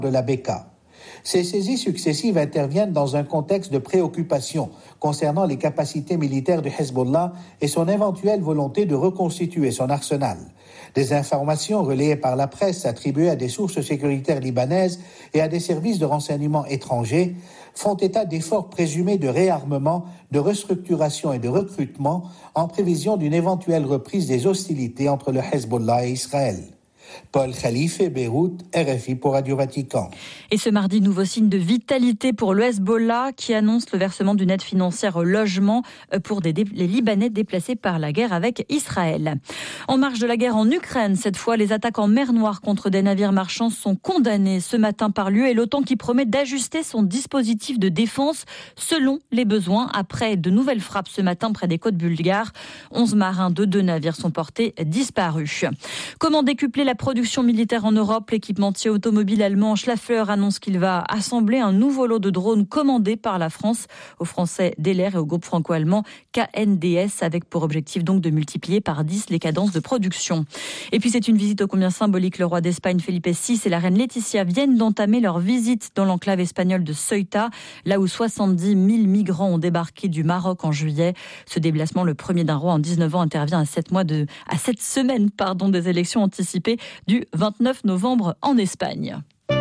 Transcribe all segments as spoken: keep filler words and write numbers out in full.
de la Beka. Ces saisies successives interviennent dans un contexte de préoccupation concernant les capacités militaires du Hezbollah et son éventuelle volonté de reconstituer son arsenal. Des informations relayées par la presse attribuées à des sources sécuritaires libanaises et à des services de renseignement étrangers font état d'efforts présumés de réarmement, de restructuration et de recrutement en prévision d'une éventuelle reprise des hostilités entre le Hezbollah et Israël. Paul Khalife, Beyrouth, R F I pour Radio Vatican. Et ce mardi, nouveau signe de vitalité pour le Hezbollah qui annonce le versement d'une aide financière au logement pour des dé- les Libanais déplacés par la guerre avec Israël. En marge de la guerre en Ukraine, cette fois, les attaques en mer Noire contre des navires marchands sont condamnées ce matin par l'U E et l'OTAN qui promet d'ajuster son dispositif de défense selon les besoins après de nouvelles frappes ce matin près des côtes bulgares. onze marins de deux navires sont portés disparus. Comment décupler la production militaire en Europe? L'équipementier automobile allemand Schaeffler annonce qu'il va assembler un nouveau lot de drones commandés par la France au français Deller et au groupe franco-allemand K N D S avec pour objectif donc de multiplier par dix les cadences de production. Et puis c'est une visite ô combien symbolique. Le roi d'Espagne Felipe six et la reine Laetitia viennent d'entamer leur visite dans l'enclave espagnole de Ceuta, là où soixante-dix mille migrants ont débarqué du Maroc en juillet. Ce déplacement, le premier d'un roi en dix-neuf ans, intervient à sept mois de, à sept semaines, pardon, des élections anticipées du vingt-neuf novembre en Espagne.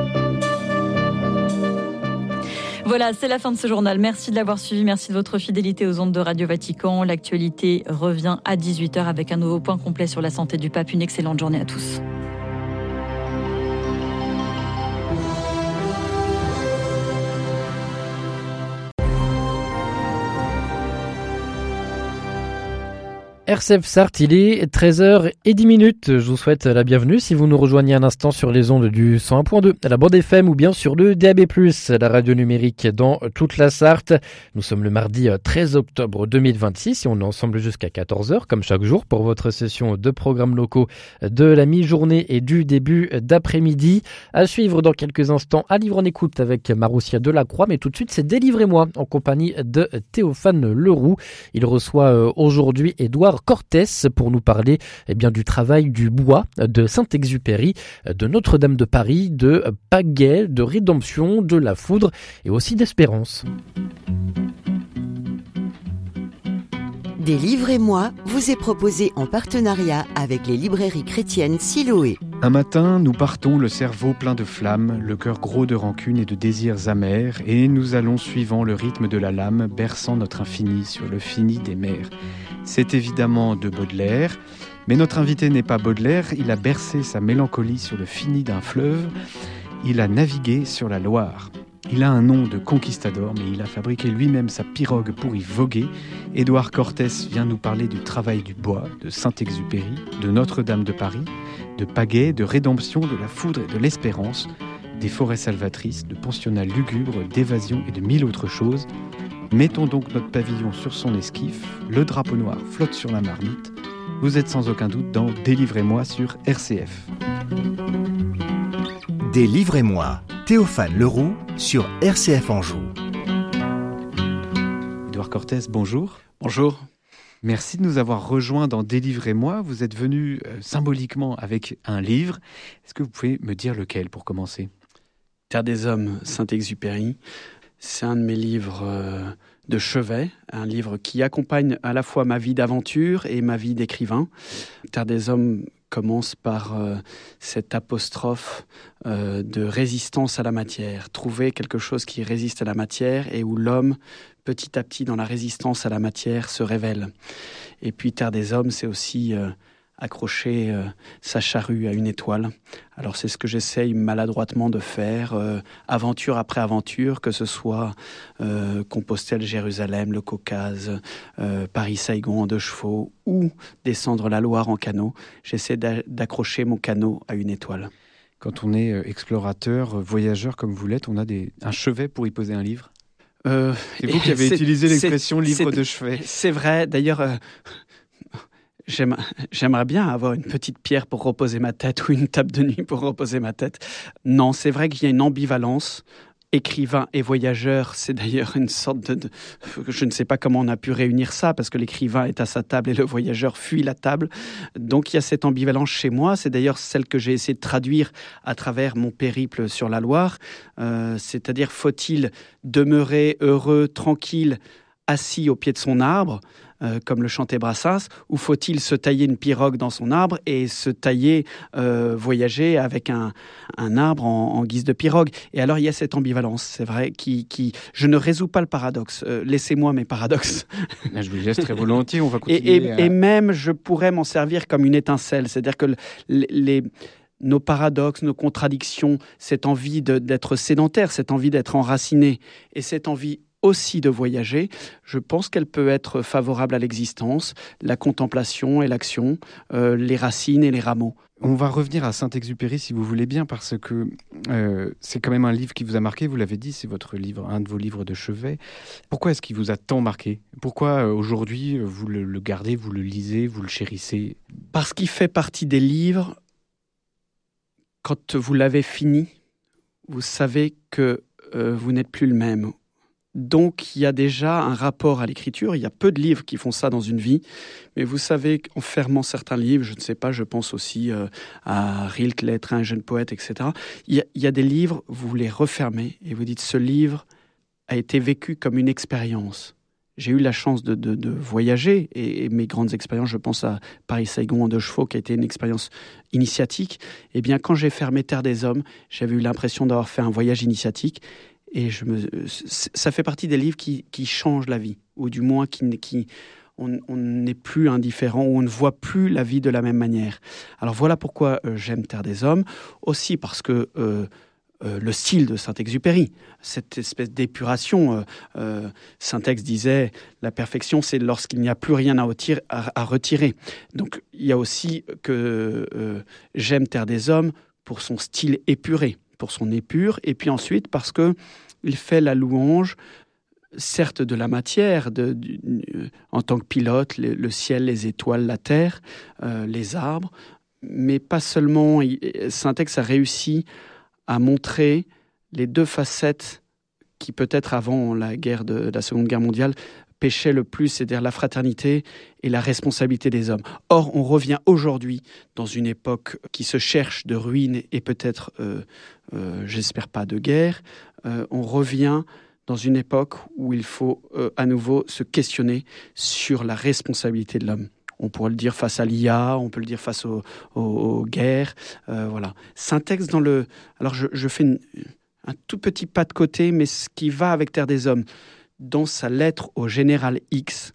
Voilà, c'est la fin de ce journal. Merci de l'avoir suivi. Merci de votre fidélité aux ondes de Radio Vatican. L'actualité revient à dix-huit heures avec un nouveau point complet sur la santé du pape. Une excellente journée à tous. R C F Sarthe, il est treize heures dix. Je vous souhaite la bienvenue si vous nous rejoignez un instant sur les ondes du cent un point deux, à la bande F M ou bien sur le D A B plus, la radio numérique dans toute la Sarthe. Nous sommes le mardi treize octobre deux mille vingt-six et on est ensemble jusqu'à quatorze heures, comme chaque jour, pour votre session de programmes locaux de la mi-journée et du début d'après-midi. À suivre dans quelques instants, à livre en écoute avec Maroussia Delacroix, mais tout de suite, c'est Délivrez-moi en compagnie de Théophane Leroux. Il reçoit aujourd'hui Édouard Cortés pour nous parler eh bien, du travail du bois, de Saint-Exupéry, de Notre-Dame de Paris, de pagaie, de rédemption, de la foudre et aussi d'espérance. Délivrez-moi vous est proposé en partenariat avec les librairies chrétiennes Siloé. Un matin, nous partons le cerveau plein de flammes, le cœur gros de rancune et de désirs amers, et nous allons suivant le rythme de la lame, berçant notre infini sur le fini des mers. C'est évidemment de Baudelaire, mais notre invité n'est pas Baudelaire, il a bercé sa mélancolie sur le fini d'un fleuve, il a navigué sur la Loire. Il a un nom de conquistador, mais il a fabriqué lui-même sa pirogue pour y voguer. Édouard Cortés vient nous parler du travail du bois, de Saint-Exupéry, de Notre-Dame de Paris, de pagaie, de rédemption, de la foudre et de l'espérance, des forêts salvatrices, de pensionnats lugubres, d'évasion et de mille autres choses. Mettons donc notre pavillon sur son esquif, le drapeau noir flotte sur la marmite. Vous êtes sans aucun doute dans Délivrez-moi sur R C F. Délivrez-moi, Théophane Leroux sur R C F Anjou. Édouard Cortés, bonjour. Bonjour. Merci de nous avoir rejoints dans Délivrez-moi. Vous êtes venu euh, symboliquement avec un livre. Est-ce que vous pouvez me dire lequel pour commencer ? Terre des hommes, Saint-Exupéry. C'est un de mes livres euh, de chevet, un livre qui accompagne à la fois ma vie d'aventure et ma vie d'écrivain. Terre des hommes commence par euh, cette apostrophe euh, de résistance à la matière. Trouver quelque chose qui résiste à la matière et où l'homme, petit à petit, dans la résistance à la matière, se révèle. Et puis, Terre des hommes, c'est aussi euh, accrocher euh, sa charrue à une étoile. Alors, c'est ce que j'essaye maladroitement de faire, euh, aventure après aventure, que ce soit euh, Compostelle, Jérusalem, le Caucase, euh, Paris-Saigon en deux chevaux, ou descendre la Loire en canot. J'essaie d'a- d'accrocher mon canot à une étoile. Quand on est explorateur, voyageur comme vous l'êtes, on a des... un chevet pour y poser un livre ? Euh, C'est vous qui avez utilisé l'expression c'est, livre c'est, de chevet. C'est vrai, d'ailleurs... Euh, J'aime, j'aimerais bien avoir une petite pierre pour reposer ma tête ou une table de nuit pour reposer ma tête. Non, c'est vrai qu'il y a une ambivalence écrivain et voyageur, c'est d'ailleurs une sorte de, de... Je ne sais pas comment on a pu réunir ça, parce que l'écrivain est à sa table et le voyageur fuit la table. Donc il y a cette ambivalence chez moi. C'est d'ailleurs celle que j'ai essayé de traduire à travers mon périple sur la Loire. Euh, c'est-à-dire, faut-il demeurer heureux, tranquille, assis au pied de son arbre, Euh, comme le chantait Brassens, ou faut-il se tailler une pirogue dans son arbre et se tailler, euh, voyager avec un, un arbre en, en guise de pirogue. Et alors il y a cette ambivalence, c'est vrai, qui, qui... je ne résous pas le paradoxe. Euh, laissez-moi mes paradoxes. Je vous laisse très volontiers, on va continuer. Et, et, à... et même, je pourrais m'en servir comme une étincelle, c'est-à-dire que les... les nos paradoxes, nos contradictions, cette envie de, d'être sédentaire, cette envie d'être enraciné et cette envie aussi de voyager, je pense qu'elle peut être favorable à l'existence, la contemplation et l'action, euh, les racines et les rameaux. On va revenir à Saint-Exupéry si vous voulez bien, parce que euh, c'est quand même un livre qui vous a marqué, vous l'avez dit, c'est votre livre, un de vos livres de chevet. Pourquoi est-ce qu'il vous a tant marqué ? Pourquoi euh, aujourd'hui vous le, le gardez, vous le lisez, vous le chérissez ? Parce qu'il fait partie des livres, quand vous l'avez fini, vous savez que euh, vous n'êtes plus le même. Donc, il y a déjà un rapport à l'écriture. Il y a peu de livres qui font ça dans une vie. Mais vous savez qu'en fermant certains livres, je ne sais pas, je pense aussi euh, à Rilke, L'être un jeune poète, et cetera. Il y, a, il y a des livres, vous les refermez et vous dites, ce livre a été vécu comme une expérience. J'ai eu la chance de, de, de voyager et, et mes grandes expériences, je pense à Paris-Saigon en deux chevaux, qui a été une expérience initiatique. Eh bien, quand j'ai fermé Terre des Hommes, j'avais eu l'impression d'avoir fait un voyage initiatique. Et je me, ça fait partie des livres qui, qui changent la vie, ou du moins qui, qui on, on n'est plus indifférent, ou on ne voit plus la vie de la même manière. Alors voilà pourquoi euh, j'aime Terre des Hommes, aussi parce que euh, euh, le style de Saint-Exupéry, cette espèce d'épuration, euh, euh, Saint-Ex disait la perfection, c'est lorsqu'il n'y a plus rien à, retirer, à, à retirer. Donc il y a aussi que euh, j'aime Terre des Hommes pour son style épuré, pour son épure, et puis ensuite parce que il fait la louange, certes de la matière, de, de, en tant que pilote, le, le ciel, les étoiles, la terre, euh, les arbres, mais pas seulement. Saint-Ex a réussi à montrer les deux facettes qui peut-être avant la guerre de, de la Seconde Guerre mondiale péchaient le plus, c'est-à-dire la fraternité et la responsabilité des hommes. Or, on revient aujourd'hui dans une époque qui se cherche de ruines et peut-être, euh, euh, j'espère pas, de guerre. Euh, on revient dans une époque où il faut euh, à nouveau se questionner sur la responsabilité de l'homme. On pourrait le dire face à l'I A, on peut le dire face aux, aux, aux guerres. Euh, voilà. Saint-Ex dans le... Alors, je, je fais une, un tout petit pas de côté, mais ce qui va avec Terre des Hommes, dans sa lettre au général X,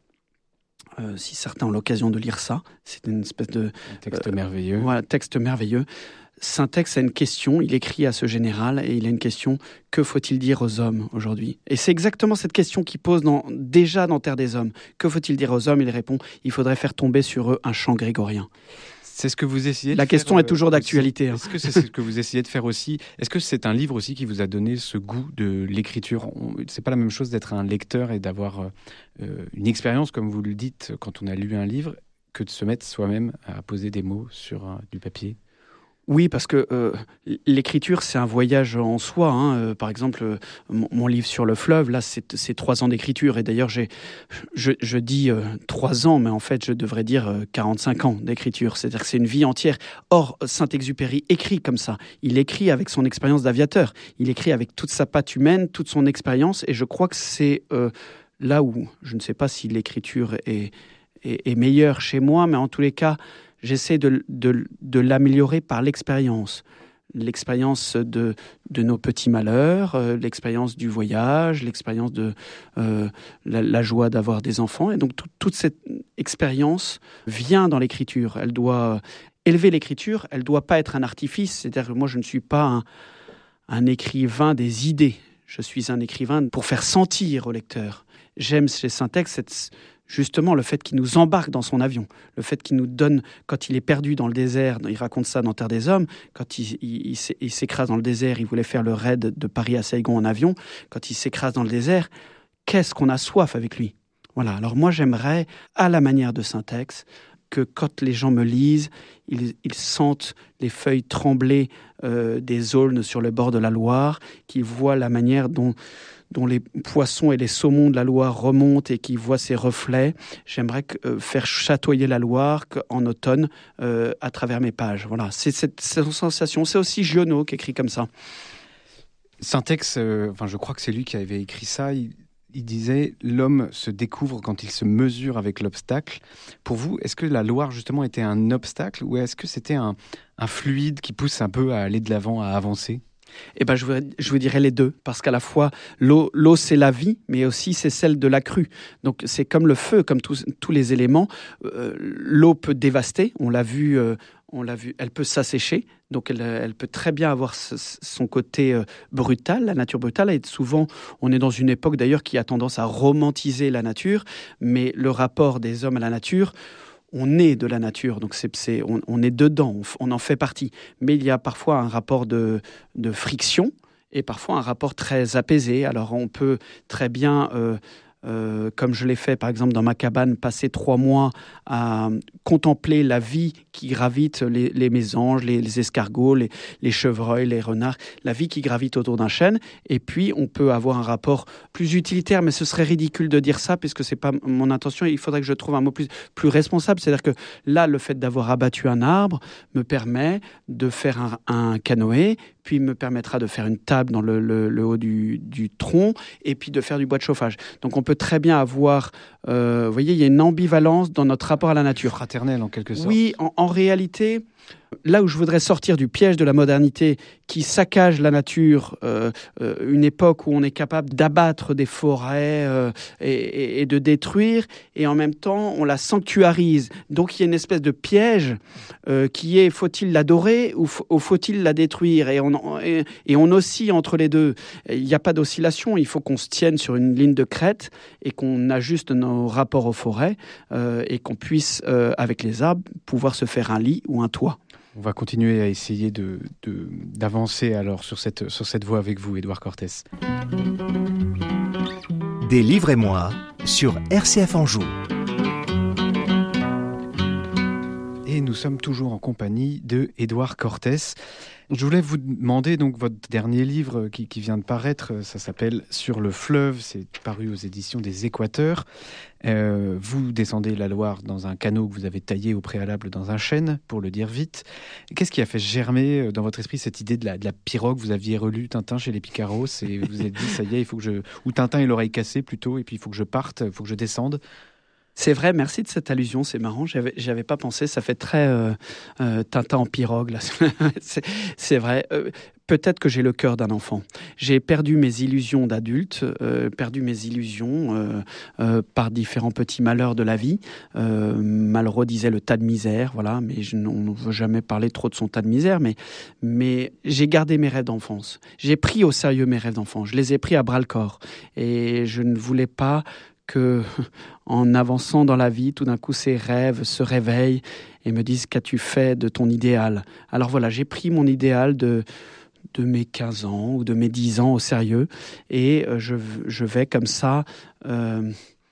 euh, si certains ont l'occasion de lire ça, c'est une espèce de... Un texte euh, merveilleux. Voilà, texte merveilleux. Saint-Ex a une question, il écrit à ce général, et il a une question, que faut-il dire aux hommes aujourd'hui ? Et c'est exactement cette question qu'il pose dans, déjà dans Terre des Hommes. Que faut-il dire aux hommes ? Il répond, il faudrait faire tomber sur eux un chant grégorien. C'est ce que vous essayez de La faire, question est toujours d'actualité. Hein. Est-ce que c'est ce que vous essayez de faire aussi ? Est-ce que c'est un livre aussi qui vous a donné ce goût de l'écriture ? C'est pas la même chose d'être un lecteur et d'avoir euh, une expérience, comme vous le dites, quand on a lu un livre, que de se mettre soi-même à poser des mots sur euh, du papier. Oui, parce que euh, l'écriture, c'est un voyage en soi. Hein. Euh, par exemple, euh, mon, mon livre sur le fleuve, là, c'est, c'est trois ans d'écriture. Et d'ailleurs, j'ai, je, je dis euh, trois ans, mais en fait, je devrais dire euh, quarante-cinq ans d'écriture. C'est-à-dire que c'est une vie entière. Or, Saint-Exupéry écrit comme ça. Il écrit avec son expérience d'aviateur. Il écrit avec toute sa patte humaine, toute son expérience. Et je crois que c'est euh, là où, je ne sais pas si l'écriture est, est, est meilleure chez moi, mais en tous les cas, j'essaie de, de, de l'améliorer par l'expérience. L'expérience de, de nos petits malheurs, euh, l'expérience du voyage, l'expérience de euh, la, la joie d'avoir des enfants. Et donc, tout, toute cette expérience vient dans l'écriture. Elle doit élever l'écriture, elle ne doit pas être un artifice. C'est-à-dire que moi, je ne suis pas un, un écrivain des idées. Je suis un écrivain pour faire sentir au lecteur. J'aime chez Saint-Ex cette... Justement, le fait qu'il nous embarque dans son avion, le fait qu'il nous donne, quand il est perdu dans le désert, il raconte ça dans Terre des Hommes, quand il, il, il s'écrase dans le désert, il voulait faire le raid de Paris à Saigon en avion, quand il s'écrase dans le désert, qu'est-ce qu'on a soif avec lui ? Voilà, alors moi j'aimerais, à la manière de Saint-Ex, que quand les gens me lisent, ils, ils sentent les feuilles trembler euh, des aulnes sur le bord de la Loire, qu'ils voient la manière dont, dont les poissons et les saumons de la Loire remontent et qu'ils voient ces reflets. J'aimerais que, euh, faire chatoyer la Loire en automne euh, à travers mes pages. Voilà, c'est cette, cette sensation. C'est aussi Giono qui écrit comme ça. Syntex, euh, enfin, je crois que c'est lui qui avait écrit ça. Il... Il disait « L'homme se découvre quand il se mesure avec l'obstacle ». Pour vous, est-ce que la Loire, justement, était un obstacle ou est-ce que c'était un, un fluide qui pousse un peu à aller de l'avant, à avancer ? Eh ben, je, vous, je vous dirais les deux, parce qu'à la fois, l'eau, l'eau, c'est la vie, mais aussi c'est celle de la crue. Donc, c'est comme le feu, comme tous, tous les éléments. Euh, l'eau peut dévaster, on l'a vu... Euh, On l'a vu, elle peut s'assécher, donc elle, elle peut très bien avoir ce, son côté euh, brutal, la nature brutale. Et souvent, on est dans une époque d'ailleurs qui a tendance à romantiser la nature, mais le rapport des hommes à la nature, on est de la nature, donc c'est, c'est, on, on est dedans, on, on en fait partie. Mais il y a parfois un rapport de, de friction et parfois un rapport très apaisé. Alors on peut très bien... Euh, Euh, comme je l'ai fait par exemple dans ma cabane, passer trois mois à contempler la vie qui gravite, les, les mésanges, les, les escargots, les, les chevreuils, les renards, la vie qui gravite autour d'un chêne. Et puis on peut avoir un rapport plus utilitaire, mais ce serait ridicule de dire ça puisque c'est pas mon intention. Il faudrait que je trouve un mot plus, plus responsable. C'est-à-dire que là, le fait d'avoir abattu un arbre me permet de faire un, un canoë, puis me permettra de faire une table dans le, le, le haut du, du tronc, et puis de faire du bois de chauffage. Donc on peut très bien avoir, euh, vous voyez, il y a une ambivalence dans notre rapport à la nature. Fraternelle en quelque sorte. Oui, en, en réalité... Là où je voudrais sortir du piège de la modernité qui saccage la nature, euh, euh, une époque où on est capable d'abattre des forêts euh, et, et, et de détruire, et en même temps on la sanctuarise. Donc il y a une espèce de piège euh, qui est faut-il l'adorer ou, f- ou faut-il la détruire, et on, et, et on oscille entre les deux. Il n'y a pas d'oscillation, il faut qu'on se tienne sur une ligne de crête et qu'on ajuste nos rapports aux forêts euh, et qu'on puisse, euh, avec les arbres, pouvoir se faire un lit ou un toit. On va continuer à essayer de, de, d'avancer alors sur cette, sur cette voie avec vous, Édouard Cortès. Des livres et moi sur R C F Anjou. Et nous sommes toujours en compagnie de Édouard Cortès. Je voulais vous demander, donc, votre dernier livre qui, qui vient de paraître, ça s'appelle « Sur le fleuve », c'est paru aux éditions des Équateurs. Euh, vous descendez la Loire dans un canot que vous avez taillé au préalable dans un chêne, pour le dire vite. Qu'est-ce qui a fait germer dans votre esprit cette idée de la, de la pirogue ? Vous aviez relu Tintin chez les Picaros et vous vous êtes dit, ça y est, il faut que je... Ou Tintin et l'oreille cassée plutôt, et puis il faut que je parte, il faut que je descende. C'est vrai, merci de cette allusion, c'est marrant, j'avais, j'avais pas pensé, ça fait très euh, euh, Tintin en pirogue, là. c'est, c'est vrai. Euh, peut-être que j'ai le cœur d'un enfant. J'ai perdu mes illusions d'adulte, euh, perdu mes illusions euh, euh, par différents petits malheurs de la vie. Euh, Malraux disait le tas de misère, voilà, mais je, on ne veut jamais parler trop de son tas de misère, mais, mais j'ai gardé mes rêves d'enfance. J'ai pris au sérieux mes rêves d'enfance, je les ai pris à bras-le-corps, et je ne voulais pas que, en avançant dans la vie, tout d'un coup, ces rêves se réveillent et me disent « Qu'as-tu fait de ton idéal ?» Alors voilà, j'ai pris mon idéal de, de mes quinze ans ou de mes dix ans au sérieux, et je, je vais comme ça euh,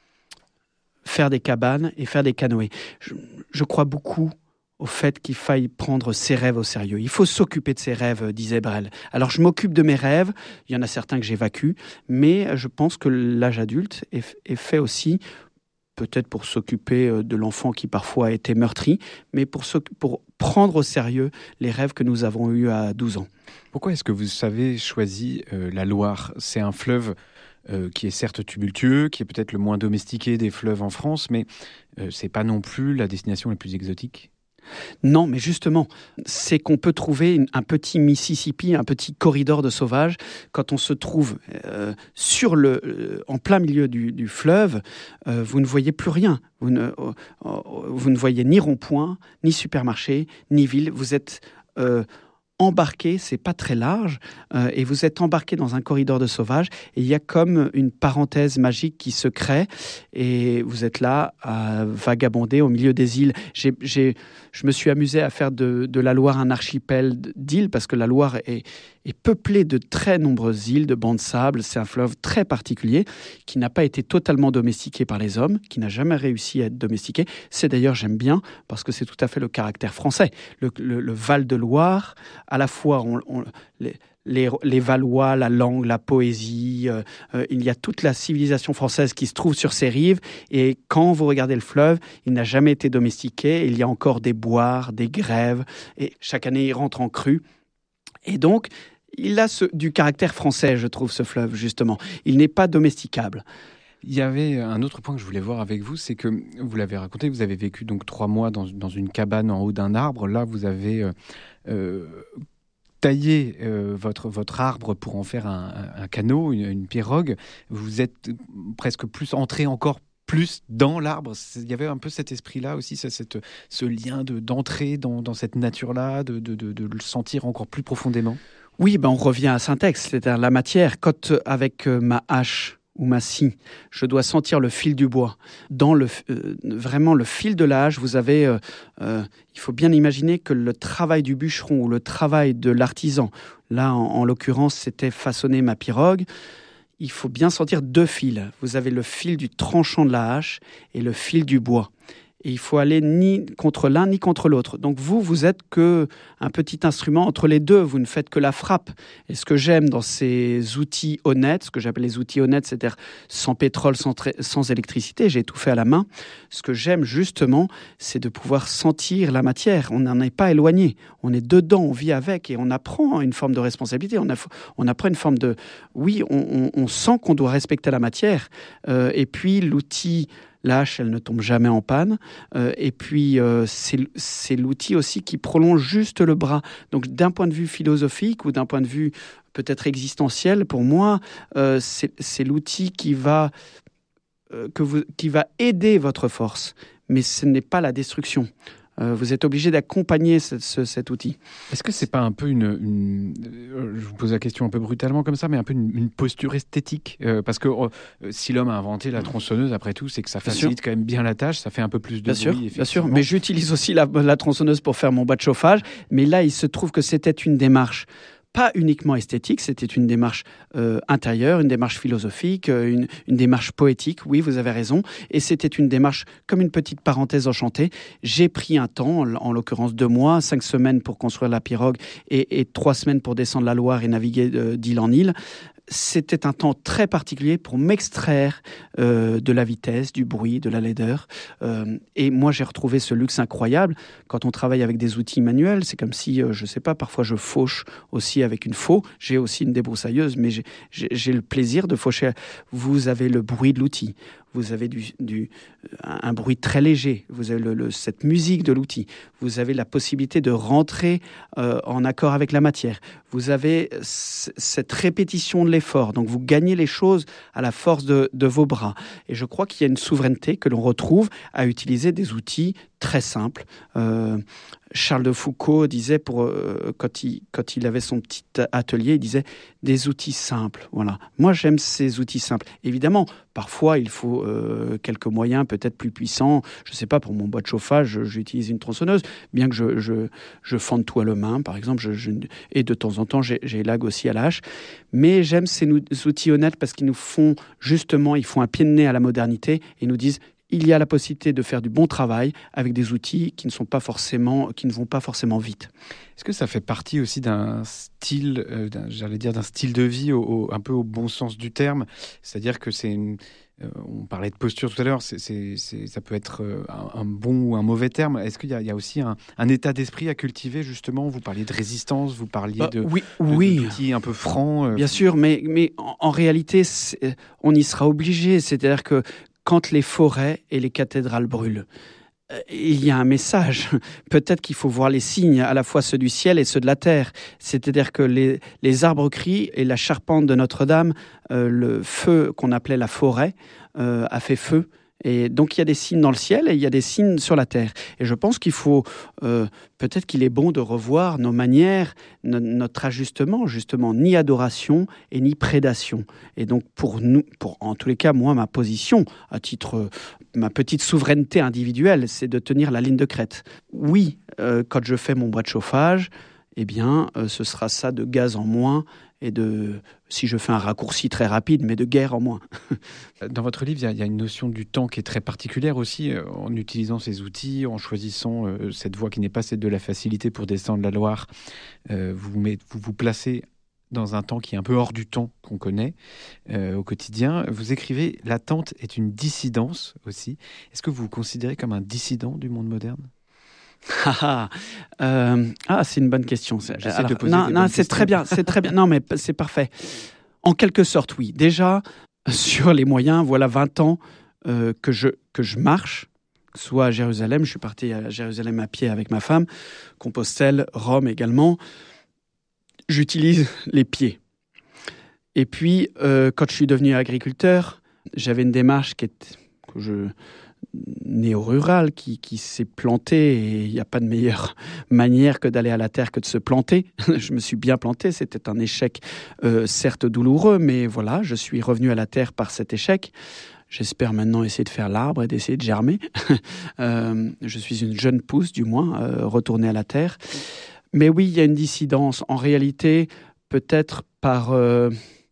faire des cabanes et faire des canoës. Je, je crois beaucoup au fait qu'il faille prendre ses rêves au sérieux. Il faut s'occuper de ses rêves, disait Brel. Alors je m'occupe de mes rêves, il y en a certains que j'évacue, mais je pense que l'âge adulte est, est fait aussi, peut-être pour s'occuper de l'enfant qui parfois a été meurtri, mais pour, pour prendre au sérieux les rêves que nous avons eus à douze ans. Pourquoi est-ce que vous avez choisi euh, la Loire ? C'est un fleuve euh, qui est certes tumultueux, qui est peut-être le moins domestiqué des fleuves en France, mais euh, c'est pas non plus la destination la plus exotique ? Non, mais justement, c'est qu'on peut trouver une, un petit Mississippi, un petit corridor de sauvages, quand on se trouve euh, sur le, euh, en plein milieu du, du fleuve, euh, vous ne voyez plus rien. Vous ne, euh, euh, vous ne voyez ni rond-point, ni supermarché, ni ville. Vous êtes euh, embarqué, c'est pas très large, euh, et vous êtes embarqué dans un corridor de sauvages, et il y a comme une parenthèse magique qui se crée, et vous êtes là à vagabonder au milieu des îles. J'ai, j'ai, je me suis amusé à faire de, de la Loire un archipel d'îles, parce que la Loire est, est peuplée de très nombreuses îles, de bancs de sable. C'est un fleuve très particulier, qui n'a pas été totalement domestiqué par les hommes, qui n'a jamais réussi à être domestiqué. C'est d'ailleurs, j'aime bien, parce que c'est tout à fait le caractère français. Le, le, le Val de Loire, à la fois on, on, les, les, les Valois, la langue, la poésie, euh, euh, il y a toute la civilisation française qui se trouve sur ces rives, et quand vous regardez le fleuve, il n'a jamais été domestiqué, il y a encore des boires, des grèves, et chaque année il rentre en crue, et donc il a ce, du caractère français, je trouve, ce fleuve, justement. Il n'est pas domesticable. Il y avait un autre point que je voulais voir avec vous, c'est que vous l'avez raconté, vous avez vécu donc trois mois dans, dans une cabane en haut d'un arbre. Là, vous avez euh, euh, taillé euh, votre, votre arbre pour en faire un, un canot, une, une pirogue. Vous êtes presque plus entré encore plus dans l'arbre. Il y avait un peu cet esprit-là aussi, cette, ce lien de, d'entrer dans, dans cette nature-là, de, de, de, de le sentir encore plus profondément. Oui, ben on revient à Syntex, c'est-à-dire la matière. Quand avec euh, ma hache ou ma scie, je dois sentir le fil du bois. Dans le, euh, vraiment le fil de la hache, vous avez, euh, euh, il faut bien imaginer que le travail du bûcheron ou le travail de l'artisan, là en, en l'occurrence c'était façonner ma pirogue, il faut bien sentir deux fils. Vous avez le fil du tranchant de la hache et le fil du bois. Et il faut aller ni contre l'un ni contre l'autre. Donc vous, vous êtes que un petit instrument entre les deux. Vous ne faites que la frappe. Et ce que j'aime dans ces outils honnêtes, ce que j'appelle les outils honnêtes, c'est-à-dire sans pétrole, sans, tra- sans électricité, j'ai tout fait à la main. Ce que j'aime justement, c'est de pouvoir sentir la matière. On n'en est pas éloigné. On est dedans, on vit avec et on apprend une forme de responsabilité. On, a, on apprend une forme de... Oui, on, on, on sent qu'on doit respecter la matière. Euh, et puis l'outil... La hache, elle ne tombe jamais en panne. Euh, et puis, euh, c'est, c'est l'outil aussi qui prolonge juste le bras. Donc, d'un point de vue philosophique ou d'un point de vue peut-être existentiel, pour moi, euh, c'est, c'est l'outil qui va, euh, que vous, qui va aider votre force. Mais ce n'est pas la destruction. Euh, vous êtes obligé d'accompagner ce, ce, cet outil. Est-ce que c'est pas un peu une, une euh, je vous pose la question un peu brutalement comme ça, mais un peu une, une posture esthétique euh, parce que euh, si l'homme a inventé la tronçonneuse, après tout, c'est que ça facilite quand même bien la tâche, ça fait un peu plus de bien bruit. Sûr, bien sûr, mais j'utilise aussi la, la tronçonneuse pour faire mon bas de chauffage. Mais là, il se trouve que c'était une démarche pas uniquement esthétique, c'était une démarche euh, intérieure, une démarche philosophique, euh, une, une démarche poétique, oui, vous avez raison, et c'était une démarche comme une petite parenthèse enchantée. J'ai pris un temps, en, en l'occurrence deux mois, cinq semaines pour construire la pirogue et, et trois semaines pour descendre la Loire et naviguer euh, d'île en île. C'était un temps très particulier pour m'extraire euh, de la vitesse, du bruit, de la laideur. Euh, et moi, j'ai retrouvé ce luxe incroyable. Quand on travaille avec des outils manuels, c'est comme si, euh, je ne sais pas, parfois je fauche aussi avec une faux. J'ai aussi une débroussailleuse, mais j'ai, j'ai, j'ai le plaisir de faucher. Vous avez le bruit de l'outil. Vous avez du, du, un bruit très léger, vous avez le, le, cette musique de l'outil, vous avez la possibilité de rentrer euh, en accord avec la matière, vous avez c- cette répétition de l'effort, donc vous gagnez les choses à la force de, de vos bras. Et je crois qu'il y a une souveraineté que l'on retrouve à utiliser des outils très simples. Euh, Charles de Foucault disait, pour, euh, quand, il, quand il avait son petit atelier, il disait des outils simples. Voilà. Moi, j'aime ces outils simples. Évidemment, parfois, il faut euh, quelques moyens peut-être plus puissants. Je ne sais pas, pour mon bois de chauffage, j'utilise une tronçonneuse, bien que je, je, je fende tout à la main, par exemple. Je, je, et de temps en temps, j'ai, j'élague aussi à la hache. Mais j'aime ces outils honnêtes parce qu'ils nous font, justement, ils font un pied de nez à la modernité et nous disent il y a la possibilité de faire du bon travail avec des outils qui ne sont pas forcément, qui ne vont pas forcément vite. Est-ce que ça fait partie aussi d'un style, euh, d'un, j'allais dire d'un style de vie au, au, un peu au bon sens du terme, c'est-à-dire que c'est une, euh, on parlait de posture tout à l'heure, c'est, c'est, c'est, ça peut être un, un bon ou un mauvais terme. Est-ce qu'il y a, il y a aussi un, un état d'esprit à cultiver justement? Vous parliez de résistance, vous parliez bah, de, oui, de, oui. d'outils un peu francs. Euh, Bien sûr, mais, mais en, en réalité, on y sera obligé. C'est-à-dire que quand les forêts et les cathédrales brûlent, il y a un message. Peut-être qu'il faut voir les signes, à la fois ceux du ciel et ceux de la terre. C'est-à-dire que les, les arbres crient et la charpente de Notre-Dame, euh, le feu qu'on appelait la forêt, euh, a fait feu. Et donc il y a des signes dans le ciel et il y a des signes sur la terre. Et je pense qu'il faut, euh, peut-être qu'il est bon de revoir nos manières, no- notre ajustement, justement, ni adoration et ni prédation. Et donc pour nous, pour en tous les cas, moi, ma position, à titre, ma petite souveraineté individuelle, c'est de tenir la ligne de crête. Oui, euh, quand je fais mon bois de chauffage, eh bien, euh, ce sera ça de gaz en moins et de, si je fais un raccourci très rapide, mais de guerre en moins. Dans votre livre, il y, a, il y a une notion du temps qui est très particulière aussi, euh, en utilisant ces outils, en choisissant euh, cette voie qui n'est pas celle de la facilité pour descendre la Loire. Euh, vous, met, vous vous placez dans un temps qui est un peu hors du temps qu'on connaît euh, au quotidien. Vous écrivez « L'attente est une dissidence aussi ». Est-ce que vous vous considérez comme un dissident du monde moderne ? Ah, euh, ah, c'est une bonne question. J'essaie Alors, de poser non, des non, bonnes c'est questions. très bien, c'est très bien. Non, mais c'est parfait. En quelque sorte, oui. Déjà, sur les moyens, voilà vingt ans euh, que je que je marche, soit à Jérusalem. Je suis parti à Jérusalem à pied avec ma femme, Compostelle, Rome également. J'utilise les pieds. Et puis, euh, quand je suis devenu agriculteur, j'avais une démarche qui est que je néo-rural qui, qui s'est planté, et il n'y a pas de meilleure manière que d'aller à la terre que de se planter. Je me suis bien planté, c'était un échec euh, certes douloureux, mais voilà, je suis revenu à la terre par cet échec. J'espère maintenant essayer de faire l'arbre et d'essayer de germer. euh, je suis une jeune pousse, du moins, euh, retournée à la terre. Mais oui, il y a une dissidence. En réalité, peut-être par... Euh,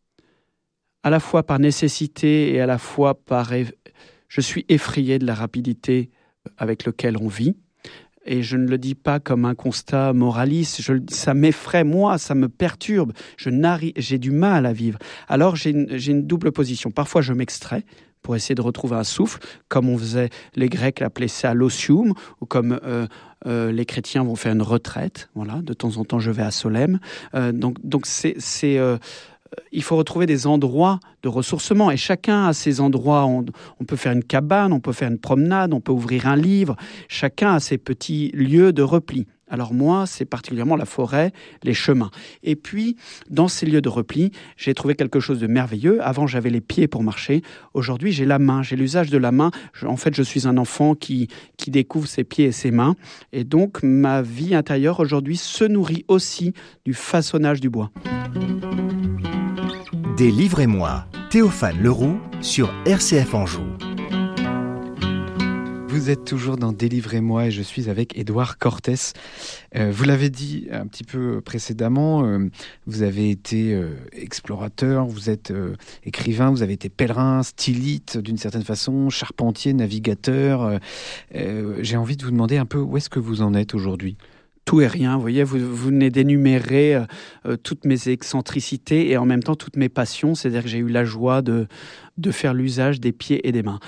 à la fois par nécessité et à la fois par... Je suis effrayé de la rapidité avec laquelle on vit. Et je ne le dis pas comme un constat moraliste. Je, ça m'effraie, moi, ça me perturbe. Je n'arrive, j'ai du mal à vivre. Alors, j'ai une, j'ai une double position. Parfois, je m'extrais pour essayer de retrouver un souffle, comme on faisait, les Grecs appelaient ça l'osium, ou comme euh, euh, les chrétiens vont faire une retraite. Voilà, de temps en temps, je vais à Solesmes. Euh, donc, donc c'est... c'est euh, il faut retrouver des endroits de ressourcement et chacun a ses endroits. On, on peut faire une cabane, on peut faire une promenade, on peut ouvrir un livre. Chacun a ses petits lieux de repli. Alors moi, c'est particulièrement la forêt, les chemins. Et puis, dans ces lieux de repli, j'ai trouvé quelque chose de merveilleux. Avant, j'avais les pieds pour marcher. Aujourd'hui, j'ai la main, j'ai l'usage de la main. Je, en fait, je suis un enfant qui, qui découvre ses pieds et ses mains. Et donc, ma vie intérieure, aujourd'hui, se nourrit aussi du façonnage du bois. Délivrez-moi, Théophane Leroux sur R C F Anjou. Vous êtes toujours dans Délivrez-moi et je suis avec Édouard Cortès. Euh, vous l'avez dit un petit peu précédemment, euh, vous avez été euh, explorateur, vous êtes euh, écrivain, vous avez été pèlerin, stylite d'une certaine façon, charpentier, navigateur. Euh, euh, j'ai envie de vous demander un peu où est-ce que vous en êtes aujourd'hui ? Tout et rien, vous voyez, vous, vous venez d'énumérer euh, toutes mes excentricités et en même temps toutes mes passions, c'est-à-dire que j'ai eu la joie de, de faire l'usage des pieds et des mains.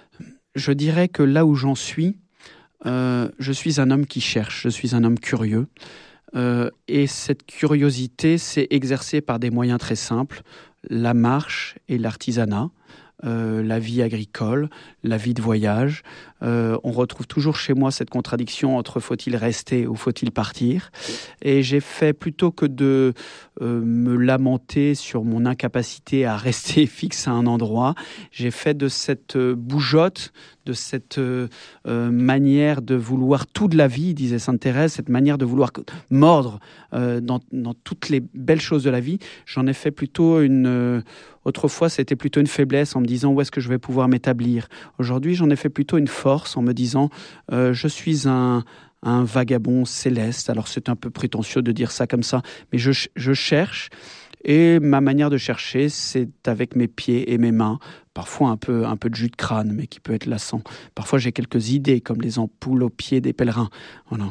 Je dirais que là où j'en suis, euh, je suis un homme qui cherche, je suis un homme curieux. Euh, et cette curiosité s'est exercée par des moyens très simples, la marche et l'artisanat. Euh, la vie agricole, la vie de voyage. Euh, on retrouve toujours chez moi cette contradiction entre faut-il rester ou faut-il partir. Et j'ai fait, plutôt que de euh, me lamenter sur mon incapacité à rester fixe à un endroit, j'ai fait de cette euh, bougeotte, de cette euh, euh, manière de vouloir tout de la vie, disait Sainte Thérèse, cette manière de vouloir mordre euh, dans, dans toutes les belles choses de la vie, j'en ai fait plutôt une... Euh, autrefois, c'était plutôt une faiblesse en me disant où est-ce que je vais pouvoir m'établir. Aujourd'hui, j'en ai fait plutôt une force en me disant euh, je suis un, un vagabond céleste. Alors, c'est un peu prétentieux de dire ça comme ça, mais je, je cherche. Et ma manière de chercher, c'est avec mes pieds et mes mains. Parfois un peu, un peu de jus de crâne, mais qui peut être lassant. Parfois, j'ai quelques idées, comme les ampoules aux pieds des pèlerins. Voilà.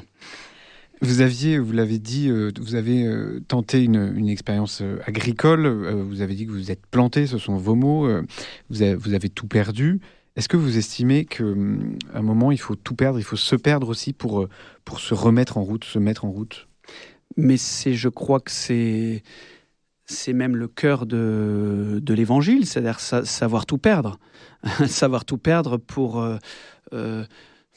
Vous aviez, vous l'avez dit, euh, vous avez euh, tenté une, une expérience euh, agricole. Euh, vous avez dit que vous êtes planté, ce sont vos mots. Euh, vous, avez, vous avez tout perdu. Est-ce que vous estimez qu'à un moment, il faut tout perdre, il faut se perdre aussi pour, euh, pour se remettre en route, se mettre en route ? Mais c'est, je crois que c'est, c'est même le cœur de, de l'évangile, c'est-à-dire sa, savoir tout perdre. Savoir tout perdre pour... Euh, euh,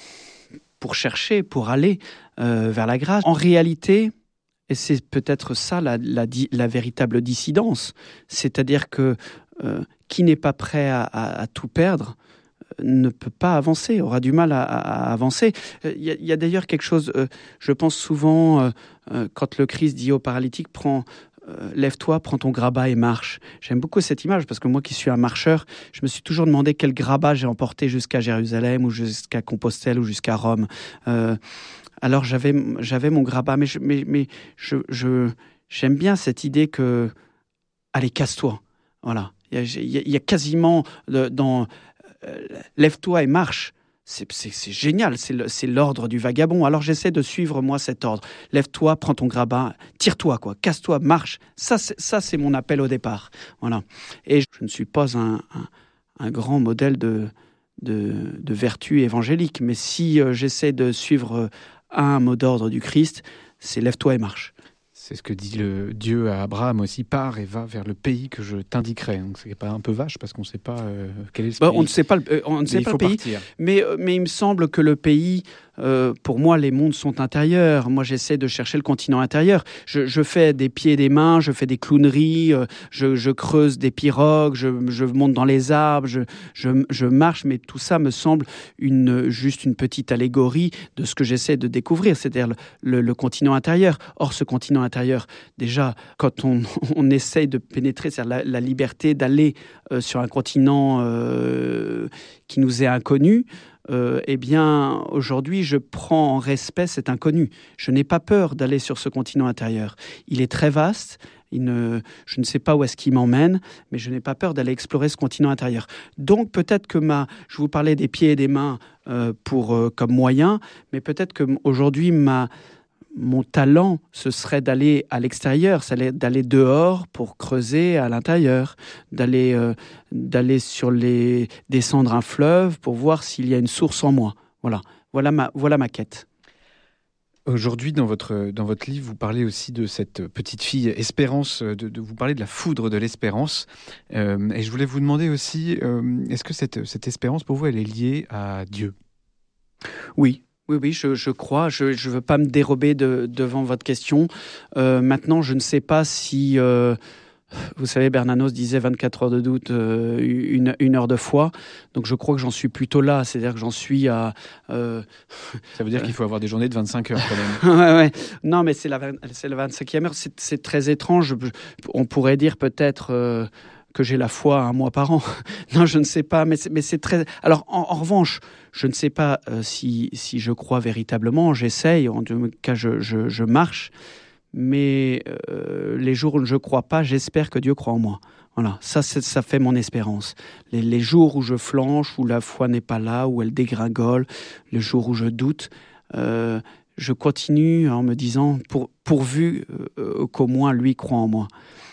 pour chercher, pour aller euh, vers la grâce. En réalité, et c'est peut-être ça la, la, la véritable dissidence, c'est-à-dire que euh, qui n'est pas prêt à, à, à tout perdre ne peut pas avancer, aura du mal à, à avancer. Il y, a, il y a d'ailleurs quelque chose, euh, je pense souvent, euh, euh, quand le Christ dit au paralytique, prends, euh, lève-toi, prends ton grabat et marche. J'aime beaucoup cette image parce que moi qui suis un marcheur, je me suis toujours demandé quel grabat j'ai emporté jusqu'à Jérusalem ou jusqu'à Compostelle ou jusqu'à Rome. Euh, alors j'avais, j'avais mon grabat, mais, je, mais, mais je, je, j'aime bien cette idée que, allez, casse-toi. Voilà. Il y a, il y a quasiment de, dans euh, lève-toi et marche. C'est, c'est, c'est génial, c'est, le, c'est l'ordre du vagabond. Alors j'essaie de suivre, moi, cet ordre. Lève-toi, prends ton grabat, tire-toi, quoi, casse-toi, marche. Ça c'est, ça, c'est mon appel au départ. Voilà. Et je ne suis pas un, un, un grand modèle de, de, de vertu évangélique. Mais si euh, j'essaie de suivre un mot d'ordre du Christ, c'est lève-toi et marche. C'est ce que dit le Dieu à Abraham aussi, pars et va vers le pays que je t'indiquerai. Donc c'est pas un peu vache parce qu'on ne sait pas euh, quel est ce bah, pays. On ne sait pas le, euh, on ne sait pas le pays, mais, mais il me semble que le pays, euh, pour moi, les mondes sont intérieurs. Moi, j'essaie de chercher le continent intérieur. Je, je fais des pieds et des mains, je fais des clowneries, euh, je, je creuse des pirogues, je, je monte dans les arbres, je, je, je marche, mais tout ça me semble une, juste une petite allégorie de ce que j'essaie de découvrir, c'est-à-dire le, le, le continent intérieur. Or, ce continent intérieur, déjà, quand on, on essaye de pénétrer, c'est-à-dire la, la liberté d'aller euh, sur un continent euh, qui nous est inconnu, euh, eh bien, aujourd'hui, je prends en respect cet inconnu. Je n'ai pas peur d'aller sur ce continent intérieur. Il est très vaste. Il ne, je ne sais pas où est-ce qu'il m'emmène, mais je n'ai pas peur d'aller explorer ce continent intérieur. Donc peut-être que ma, je vous parlais des pieds et des mains euh, pour, euh, comme moyen, mais peut-être qu'aujourd'hui, ma... mon talent, ce serait d'aller à l'extérieur, c'est d'aller dehors pour creuser à l'intérieur, d'aller, euh, d'aller sur les, descendre un fleuve pour voir s'il y a une source en moi. Voilà, voilà ma, voilà ma quête. Aujourd'hui, dans votre, dans votre livre, vous parlez aussi de cette petite fille Espérance, de, de, vous parlez de la foudre de l'espérance. Euh, et je voulais vous demander aussi, euh, est-ce que cette, cette espérance, pour vous, elle est liée à Dieu ? Oui. Oui, oui, je, je crois. Je ne veux pas me dérober de, devant votre question. Euh, maintenant, je ne sais pas si... Euh, vous savez, Bernanos disait vingt-quatre heures de doute, euh, une, une heure de foi. Donc, je crois que j'en suis plutôt là. C'est-à-dire que j'en suis à... Euh, Ça veut dire euh, qu'il faut avoir des journées de vingt-cinq heures, quand même. ouais, ouais. Non, mais c'est la, c'est la vingt-cinquième heure. C'est, c'est très étrange. On pourrait dire peut-être... Euh, que j'ai la foi un mois par an. Non, je ne sais pas, mais c'est, mais c'est très... Alors, en, en revanche, je ne sais pas euh, si, si je crois véritablement, j'essaye, en tout cas, je, je, je marche, mais euh, les jours où je ne crois pas, j'espère que Dieu croit en moi. Voilà, ça, c'est, ça fait mon espérance. Les, les jours où je flanche, où la foi n'est pas là, où elle dégringole, les jours où je doute, euh, je continue en me disant, pour, pourvu euh, qu'au moins lui croit en moi.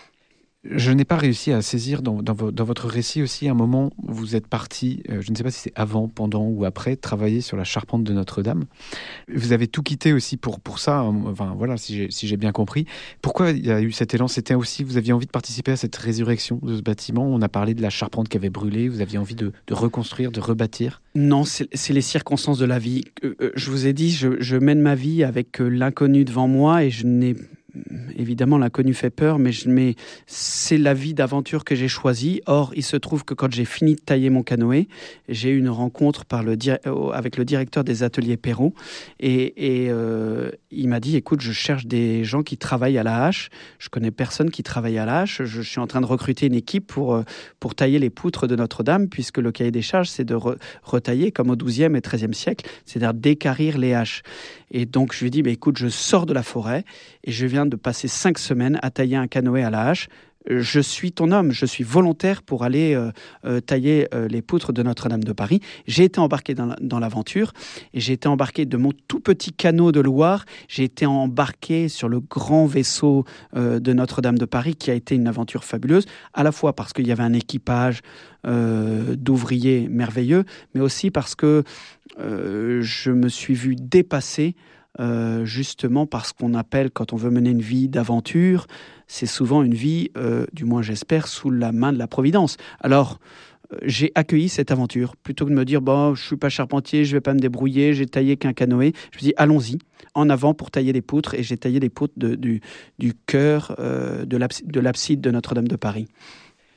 Je n'ai pas réussi à saisir dans, dans, vo- dans votre récit aussi un moment où vous êtes parti, euh, je ne sais pas si c'est avant, pendant ou après, travailler sur la charpente de Notre-Dame. Vous avez tout quitté aussi pour, pour ça, enfin voilà, si j'ai, si j'ai bien compris. Pourquoi il y a eu cet élan ? C'était aussi, vous aviez envie de participer à cette résurrection de ce bâtiment ? On a parlé de la charpente qui avait brûlé, vous aviez envie de, de reconstruire, de rebâtir ? Non, c'est, c'est les circonstances de la vie. Euh, euh, je vous ai dit, je, je mène ma vie avec euh, l'inconnu devant moi et je n'ai... Évidemment, l'inconnu fait peur, mais, je, mais c'est la vie d'aventure que j'ai choisie. Or, il se trouve que quand j'ai fini de tailler mon canoë, j'ai eu une rencontre par le, avec le directeur des ateliers Perrault. Et, et euh, il m'a dit, écoute, je cherche des gens qui travaillent à la hache. Je connais personne qui travaille à la hache. Je, je suis en train de recruter une équipe pour, pour tailler les poutres de Notre-Dame, puisque le cahier des charges, c'est de re, retailler comme au douzième et treizième siècle, c'est-à-dire d'équarrir les haches. Et donc, je lui ai dit, bah, écoute, je sors de la forêt et je viens de passer cinq semaines à tailler un canoë à la hache. Je suis ton homme, je suis volontaire pour aller euh, euh, tailler euh, les poutres de Notre-Dame de Paris. J'ai été embarqué dans, la, dans l'aventure et j'ai été embarqué de mon tout petit canot de Loire. J'ai été embarqué sur le grand vaisseau euh, de Notre-Dame de Paris qui a été une aventure fabuleuse, à la fois parce qu'il y avait un équipage euh, d'ouvriers merveilleux, mais aussi parce que euh, je me suis vu dépassé Euh, justement parce qu'on appelle, quand on veut mener une vie d'aventure, c'est souvent une vie, euh, du moins j'espère, sous la main de la Providence. Alors, euh, j'ai accueilli cette aventure. Plutôt que de me dire, bon, je ne suis pas charpentier, je ne vais pas me débrouiller, j'ai taillé qu'un canoë. Je me dis, allons-y, en avant pour tailler des poutres. Et j'ai taillé des poutres de, du, du chœur euh, de, l'abside, de l'abside de Notre-Dame de Paris.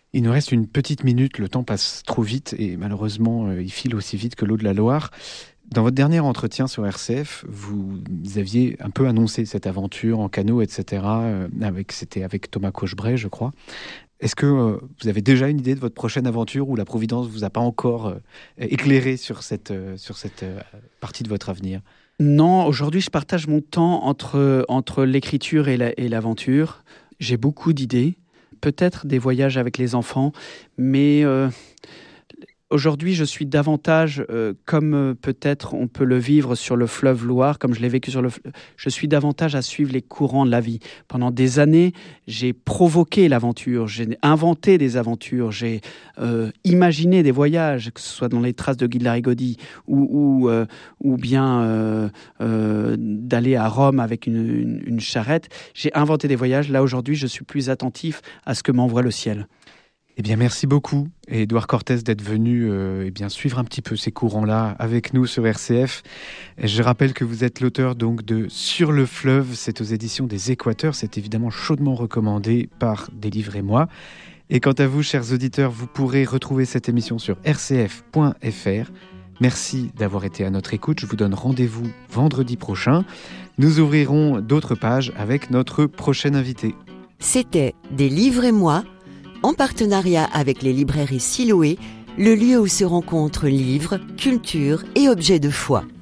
Il nous reste une petite minute, le temps passe trop vite et malheureusement il file aussi vite que l'eau de la Loire. Dans votre dernier entretien sur R C F, vous aviez un peu annoncé cette aventure en canot, et cetera. Avec, c'était avec Thomas Cochebray, je crois. Est-ce que euh, vous avez déjà une idée de votre prochaine aventure ou la Providence ne vous a pas encore euh, éclairé sur cette, euh, sur cette euh, partie de votre avenir ? Non, aujourd'hui je partage mon temps entre, entre l'écriture et, la, et l'aventure. J'ai beaucoup d'idées, peut-être des voyages avec les enfants, mais... Euh Aujourd'hui, je suis davantage, euh, comme euh, peut-être on peut le vivre sur le fleuve Loire, comme je l'ai vécu sur le fleuve, je suis davantage à suivre les courants de la vie. Pendant des années, j'ai provoqué l'aventure, j'ai inventé des aventures, j'ai euh, imaginé des voyages, que ce soit dans les traces de Guy de Larigaudy ou, ou, euh, ou bien euh, euh, d'aller à Rome avec une, une, une charrette. J'ai inventé des voyages. Là, aujourd'hui, je suis plus attentif à ce que m'envoie le ciel. Eh bien, merci beaucoup, Édouard Cortès, d'être venu euh, eh bien, suivre un petit peu ces courants-là avec nous sur R C F. Et je rappelle que vous êtes l'auteur donc de Sur le fleuve, c'est aux éditions des Équateurs. C'est évidemment chaudement recommandé par Délivrez-moi. Et quant à vous, chers auditeurs, vous pourrez retrouver cette émission sur r c f point f r. Merci d'avoir été à notre écoute. Je vous donne rendez-vous vendredi prochain. Nous ouvrirons d'autres pages avec notre prochain invité. C'était Délivrez-moi, en partenariat avec les librairies Siloé, le lieu où se rencontrent livres, culture et objets de foi.